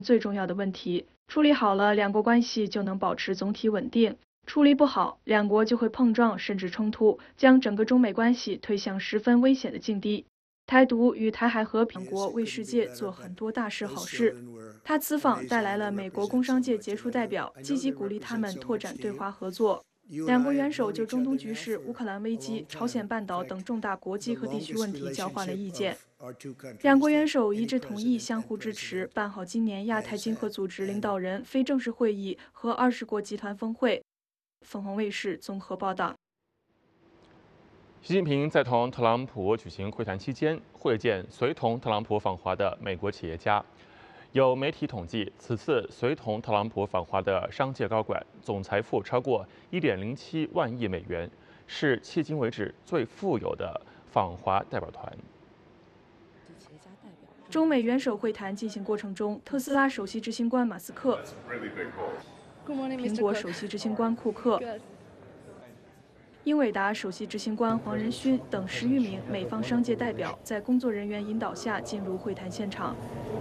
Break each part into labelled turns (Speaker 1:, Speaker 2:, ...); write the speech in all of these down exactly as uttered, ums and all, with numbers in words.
Speaker 1: 最重要的问题，处理好了，两国关系就能保持总体稳定；处理不好，两国就会碰撞甚至冲突，将整个中美关系推向十分危险的境地。台独与台海和平，国为世界做很多大事好事。他此访带来了美国工商界杰出代表，积极鼓励他们拓展对华合作。两国元首就中东局势、乌克兰危机、朝鲜半岛等重大国际和地区问题交换了意见。两国元首一致同意相互支持，办好今年亚太经合组织领导人非正式会议和二十国集团峰会。凤凰卫视综合报道。
Speaker 2: 习近平在同特朗普举行会谈期间，会见随同特朗普访华的美国企业家。有媒体统计，此次随同特朗普访华的商界高管总财富超过一点零七万亿美元，是迄今为止最富有的访华代表团。
Speaker 1: 中美元首会谈进行过程中，特斯拉首席执行官马斯克、苹果首席执行官库克、英伟达首席执行官黄仁勋等十余名美方商界代表在工作人员引导下进入会谈现场。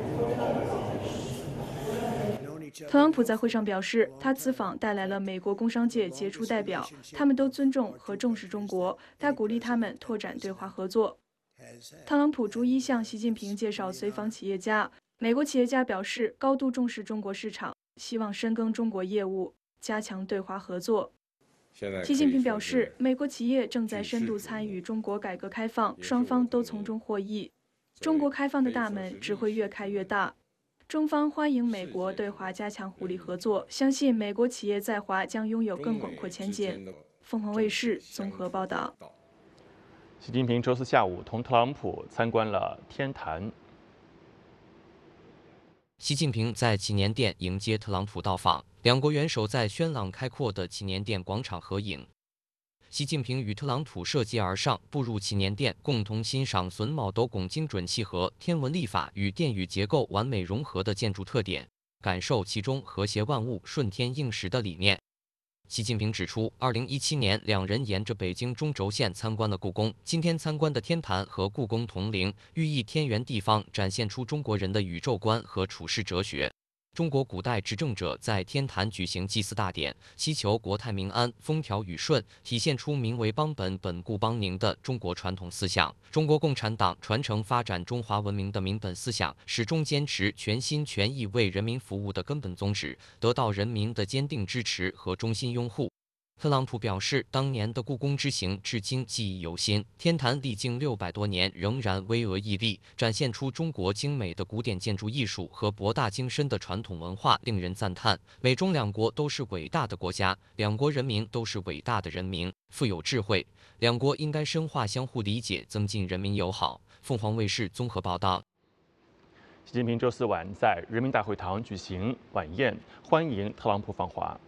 Speaker 1: 特朗普在会上表示，他此访带来了美国工商界杰出代表，他们都尊重和重视中国，他鼓励他们拓展对华合作。特朗普逐一向习近平介绍随访企业家，美国企业家表示高度重视中国市场，希望深耕中国业务，加强对华合作。习近平表示，美国企业正在深度参与中国改革开放，双方都从中获益。中国开放的大门只会越开越大。中方欢迎美国对华加强互利合作，相信美国企业在华将拥有更广阔前景。凤凰卫视综合报道。
Speaker 2: 习近平周四下午同特朗普参观了天坛。
Speaker 3: 习近平在祈年殿迎接特朗普到访，两国元首在轩朗开阔的祈年殿广场合影。习近平与特朗普涉阶而上，步入祈年殿，共同欣赏榫卯斗拱精准契合、天文历法与殿宇结构完美融合的建筑特点，感受其中和谐万物、顺天应时的理念。习近平指出，二零一七年两人沿着北京中轴线参观了故宫，今天参观的天坛和故宫同龄，寓意天圆地方，展现出中国人的宇宙观和处世哲学。中国古代执政者在天坛举行祭祀大典，祈求国泰民安、风调雨顺，体现出民为邦本、本固邦宁的中国传统思想。中国共产党传承发展中华文明的民本思想，始终坚持全心全意为人民服务的根本宗旨，得到人民的坚定支持和衷心拥护。特朗普表示，当年的故宫之行至今记忆犹新，天坛历经六百多年仍然巍峨屹立，展现出中国精美的古典建筑艺术和博大精深的传统文化，令人赞叹。美中两国都是伟大的国家，两国人民都是伟大的人民，富有智慧，两国应该深化相互理解，增进人民友好。凤凰卫视综合报道。
Speaker 2: 习近平周四晚在人民大会堂举行晚宴，欢迎特朗普访华。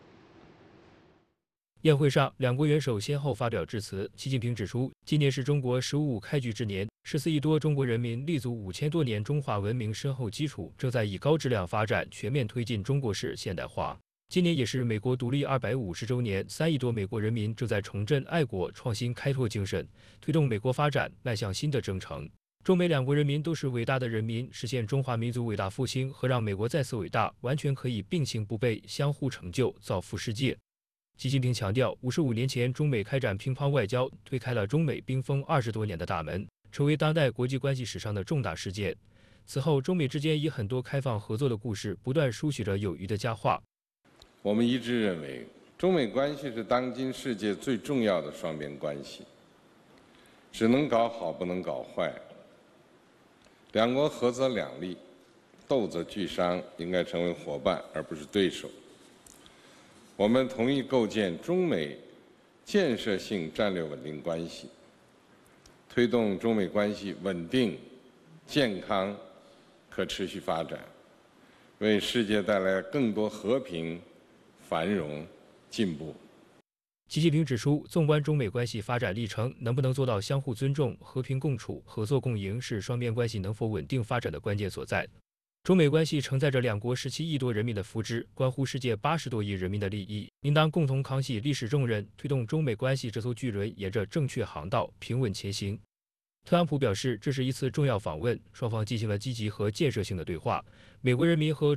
Speaker 4: 宴会上，两国元首先后发表致辞。习近平指出，今年是中国“十五五”开局之年，十四亿多中国人民立足五千多年中华文明深厚基础，正在以高质量发展全面推进中国式现代化。今年也是美国独立二百五十周年，三亿多美国人民正在重振爱国、创新、开拓精神，推动美国发展迈向新的征程。中美两国人民都是伟大的人民，实现中华民族伟大复兴和让美国再次伟大，完全可以并行不悖，相互成就，造福世界。习近平强调，五十五年前中美开展乒乓外交，推开了中美冰封二十多年的大门，成为当代国际关系史上的重大事件。此后，中美之间以很多开放合作的故事，不断书写着友谊的佳话。
Speaker 5: 我们一致认为，中美关系是当今世界最重要的双边关系，只能搞好，不能搞坏。两国合则两利，斗则俱伤，应该成为伙伴而不是对手。我们同意构建中美建设性战略稳定关系，推动中美关系稳定、健康、可持续发展，为世界带来更多和平、繁荣、进步。
Speaker 4: 习近平指出，纵观中美关系发展历程，能不能做到相互尊重、和平共处、合作共赢，是双边关系能否稳定发展的关键所在。中美关系承载着两国十七亿多人民的福祉，关乎世界八十多亿人民的利益，应当共同扛起历史重任，推动中美关系这艘巨轮沿着正确航道平稳前行。 特朗普表示，这是一次重要访问，双方进行了积极和建设性的对话。美国人民和